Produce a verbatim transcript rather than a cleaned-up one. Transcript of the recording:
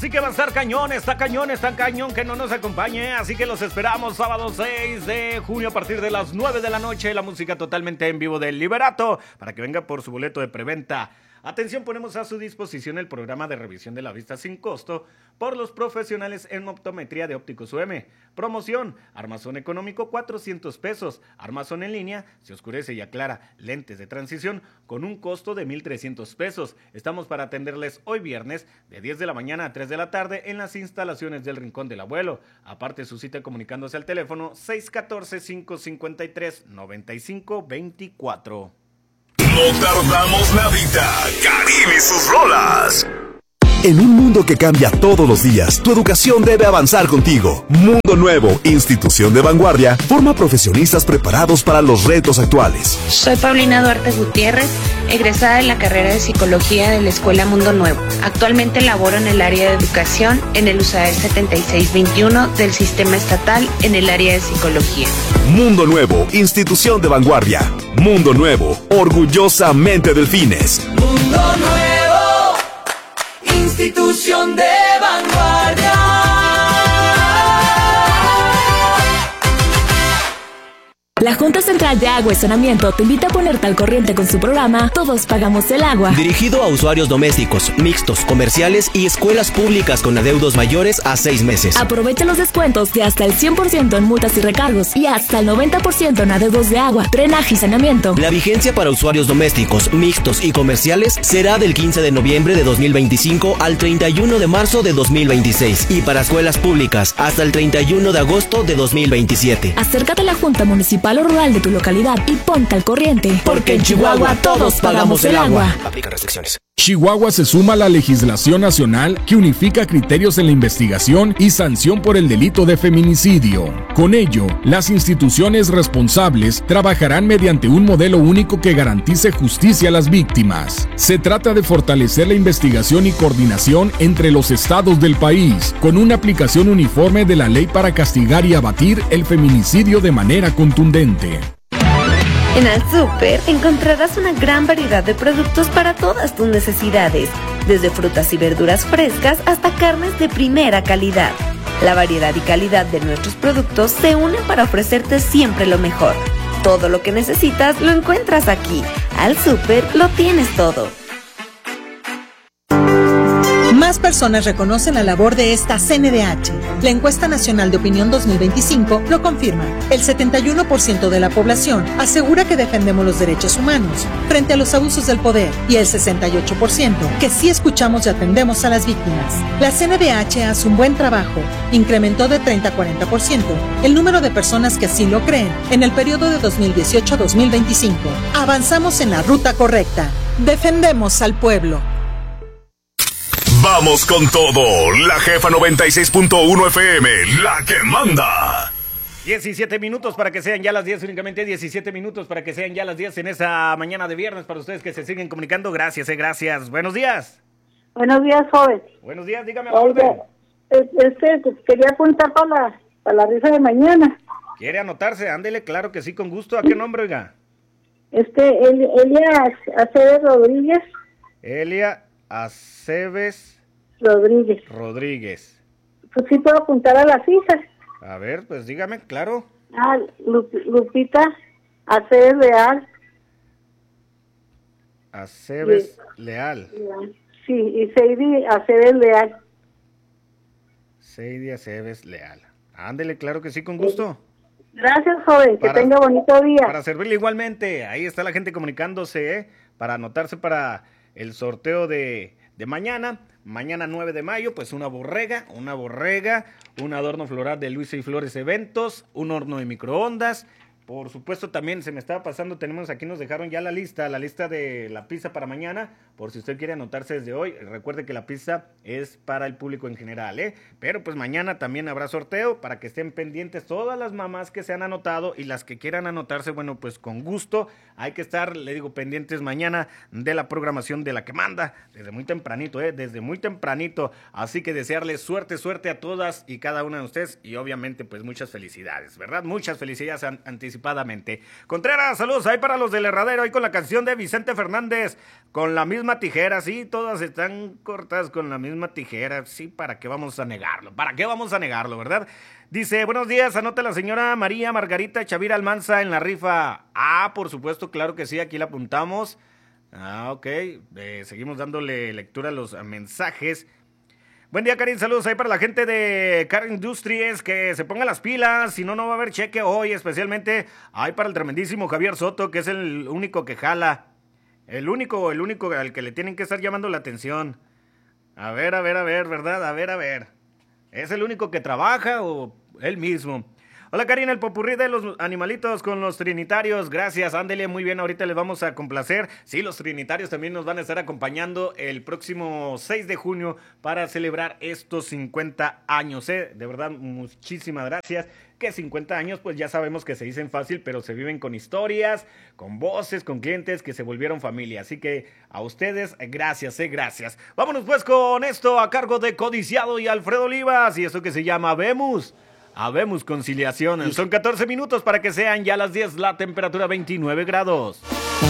Así que va a estar cañón, está cañón, está cañón que no nos acompañe, así que los esperamos sábado seis de junio a partir de las nueve de la noche, la música totalmente en vivo del Liberato, para que venga por su boleto de preventa. Atención, ponemos a su disposición el programa de revisión de la vista sin costo por los profesionales en optometría de Ópticos U M. Promoción, armazón económico cuatrocientos pesos, armazón en línea, se oscurece y aclara, lentes de transición con un costo de mil trescientos pesos. Estamos para atenderles hoy viernes de diez de la mañana a tres de la tarde en las instalaciones del Rincón del Abuelo. Aparte su cita comunicándose al teléfono seis uno cuatro, cinco cinco tres, nueve cinco dos cuatro. No tardamos nadita. Karim y sus rolas. En un mundo que cambia todos los días, tu educación debe avanzar contigo. Mundo Nuevo, institución de vanguardia, forma profesionistas preparados para los retos actuales. Soy Paulina Duarte Gutiérrez, egresada de la carrera de Psicología de la Escuela Mundo Nuevo. Actualmente laboro en el área de educación en el U S A E R setenta y seis veintiuno del Sistema Estatal en el área de Psicología. Mundo Nuevo, institución de vanguardia. Mundo Nuevo, orgullosamente Delfines. Mundo Nuevo, institución de vanguardia. La Junta Central de Agua y Saneamiento te invita a ponerte al corriente con su programa Todos Pagamos el Agua. Dirigido a usuarios domésticos, mixtos, comerciales y escuelas públicas con adeudos mayores a seis meses. Aprovecha los descuentos de hasta el cien por ciento en multas y recargos y hasta el noventa por ciento en adeudos de agua, drenaje y saneamiento. La vigencia para usuarios domésticos, mixtos y comerciales será del quince de noviembre de dos mil veinticinco al treinta y uno de marzo de dos mil veintiséis y para escuelas públicas hasta el treinta y uno de agosto de dos mil veintisiete. Acércate a la Junta Municipal o Rural de tu localidad y ponte al corriente, porque en Chihuahua todos pagamos el agua. Aplica restricciones. Chihuahua se suma a la legislación nacional que unifica criterios en la investigación y sanción por el delito de feminicidio. Con ello, las instituciones responsables trabajarán mediante un modelo único que garantice justicia a las víctimas. Se trata de fortalecer la investigación y coordinación entre los estados del país, con una aplicación uniforme de la ley para castigar y abatir el feminicidio de manera contundente. En Al Súper encontrarás una gran variedad de productos para todas tus necesidades, desde frutas y verduras frescas hasta carnes de primera calidad. La variedad y calidad de nuestros productos se unen para ofrecerte siempre lo mejor. Todo lo que necesitas lo encuentras aquí. Al Súper lo tienes todo. Más personas reconocen la labor de esta C N D H. La encuesta nacional de opinión dos mil veinticinco lo confirma. El setenta y uno por ciento de la población asegura que defendemos los derechos humanos frente a los abusos del poder y el sesenta y ocho por ciento que sí escuchamos y atendemos a las víctimas. La C N D H hace un buen trabajo. Incrementó de treinta a cuarenta por ciento el número de personas que así lo creen en el periodo de dos mil dieciocho a dos mil veinticinco. Avanzamos en la ruta correcta. Defendemos al pueblo. Vamos con todo, la jefa noventa y seis punto uno F M, la que manda. diecisiete minutos para que sean ya las diez, únicamente diecisiete minutos para que sean ya las diez en esa mañana de viernes para ustedes que se siguen comunicando. Gracias, eh, gracias. Buenos días. Buenos días, joven. Buenos días, dígame a orden. Este, quería apuntar para la, para la risa de mañana. ¿Quiere anotarse? Ándele, claro que sí, con gusto. ¿A qué nombre, oiga? Este, El, Elia Aceves Rodríguez. Elia Aceves Rodríguez. Rodríguez. Pues sí puedo apuntar a las hijas. A ver, pues dígame, claro. Ah, Lup, Lupita Aceves Leal. Aceves sí. Leal. Sí, y Seidi Aceves Leal. Seidi Aceves Leal. Ándele, claro que sí, con gusto. Gracias, joven, que para, tenga bonito día. Para servirle igualmente, ahí está la gente comunicándose, ¿eh? Para anotarse para el sorteo de, de mañana, mañana nueve de mayo, pues una borrega, una borrega, un adorno floral de Luisa y Flores Eventos, un horno de microondas. Por supuesto, también se me estaba pasando, tenemos aquí, nos dejaron ya la lista, la lista de la pizza para mañana, por si usted quiere anotarse desde hoy. Recuerde que la pizza es para el público en general, ¿eh? Pero pues mañana también habrá sorteo para que estén pendientes todas las mamás que se han anotado y las que quieran anotarse, bueno, pues con gusto. Hay que estar, le digo, pendientes mañana de la programación de La que manda, desde muy tempranito, ¿eh? Desde muy tempranito. Así que desearles suerte, suerte a todas y cada una de ustedes y obviamente pues muchas felicidades, ¿verdad? Muchas felicidades anticipadas anticipadamente. Contreras, saludos ahí para los del Herradero, ahí con la canción de Vicente Fernández, con la misma tijera, sí, todas están cortadas con la misma tijera, sí, ¿para qué vamos a negarlo? ¿Para qué vamos a negarlo, verdad? Dice, buenos días, anota la señora María Margarita Chavira Almanza en la rifa. Ah, por supuesto, claro que sí, aquí la apuntamos. Ah, ok, eh, seguimos dándole lectura a los mensajes. Buen día, Karin, saludos ahí para la gente de Car Industries, que se ponga las pilas, si no, no va a haber cheque hoy, especialmente ahí para el tremendísimo Javier Soto, que es el único que jala, el único, el único al que le tienen que estar llamando la atención. A ver, a ver, a ver, ¿verdad? A ver, a ver, ¿es el único que trabaja o él mismo? Hola, Karina, el popurrí de los animalitos con los trinitarios. Gracias, ándele, muy bien, ahorita les vamos a complacer. Sí, los trinitarios también nos van a estar acompañando el próximo seis de junio para celebrar estos cincuenta años, ¿eh? De verdad, muchísimas gracias. Que cincuenta años, pues ya sabemos que se dicen fácil, pero se viven con historias, con voces, con clientes que se volvieron familia. Así que a ustedes, gracias, eh, gracias. Vámonos pues con esto a cargo de Codiciado y Alfredo Olivas y eso que se llama Vemos. Habemos conciliación. Son catorce minutos para que sean ya las diez, la temperatura veintinueve grados.